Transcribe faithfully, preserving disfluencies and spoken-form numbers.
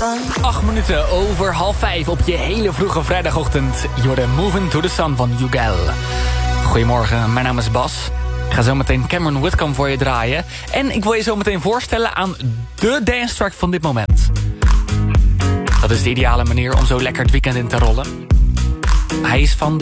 Acht minuten over half vijf op je hele vroege vrijdagochtend. You're Moving to the Sun van Yugal. Goedemorgen, mijn naam is Bas. Ik ga zo meteen Cameron Whitcomb voor je draaien. En ik wil je zo meteen voorstellen aan de dance track van dit moment. Dat is de ideale manier om zo lekker het weekend in te rollen. Hij is van de